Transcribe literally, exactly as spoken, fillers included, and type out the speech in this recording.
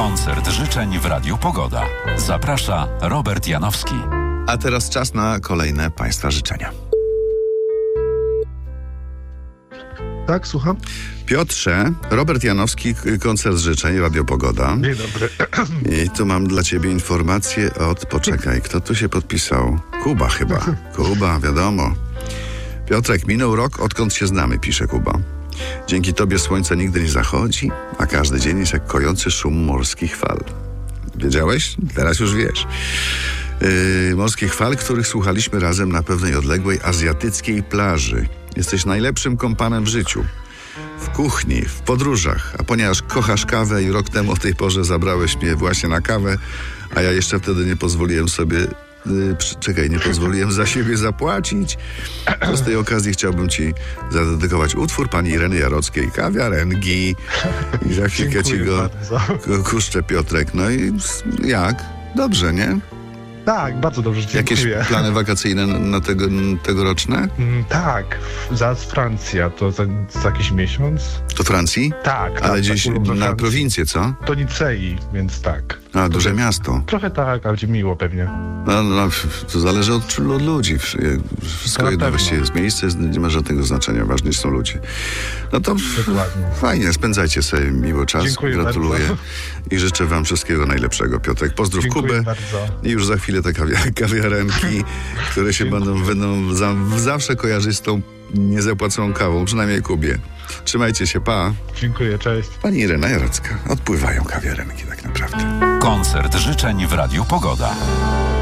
Koncert życzeń w Radiu Pogoda. Zaprasza Robert Janowski. A teraz czas na kolejne Państwa życzenia. Tak, słucham? Piotrze, Robert Janowski, koncert życzeń, Radio Pogoda. Dzień dobry. I tu mam dla ciebie informację od... Poczekaj, kto tu się podpisał? Kuba chyba. Kuba, wiadomo. Piotrek, minął rok, odkąd się znamy, pisze Kuba. Dzięki tobie słońce nigdy nie zachodzi, a każdy dzień jest jak kojący szum morskich fal. Wiedziałeś? Teraz już wiesz. Yy, morskich fal, których słuchaliśmy razem na pewnej odległej azjatyckiej plaży. Jesteś najlepszym kompanem w życiu. W kuchni, w podróżach. A ponieważ kochasz kawę i rok temu o tej porze zabrałeś mnie właśnie na kawę, a ja jeszcze wtedy nie pozwoliłem sobie... Yy, czekaj, nie pozwoliłem za siebie zapłacić. To z tej okazji chciałbym ci zadedykować utwór pani Ireny Jarockiej, Kawiarenki. I za chwilkę ci go kuszczę, Piotrek. No i jak? Dobrze, nie? Tak, bardzo dobrze, dziękuję. Jakieś plany wakacyjne na tego, tegoroczne? Mm, tak, zaraz Francja, to za, za jakiś miesiąc. Do Francji? Tak. Ale tak, gdzieś tak, na Francji. prowincję, co? Do Nicei, więc tak. A, duże Trochę, miasto. Trochę tak, ale miło pewnie. No, no, to zależy od, od ludzi. Wszystko Na jedno pewno. właściwie jest miejsce, nie ma żadnego znaczenia, ważni są ludzie. No to Dokładnie. fajnie, spędzajcie sobie miło czas. Dziękuję Gratuluję bardzo. i życzę wam wszystkiego najlepszego. Piotrek, pozdrów Dziękuję Kubę bardzo. i już za chwilę te kawia- kawiarenki, które się Dziękuję. będą, będą za, zawsze kojarzyć z tą niezapłaconą kawą, przynajmniej Kubie. Trzymajcie się, pa. Dziękuję, cześć. Pani Irena Jarocka. Odpływają kawiarenki tak naprawdę. Koncert życzeń w Radiu Pogoda.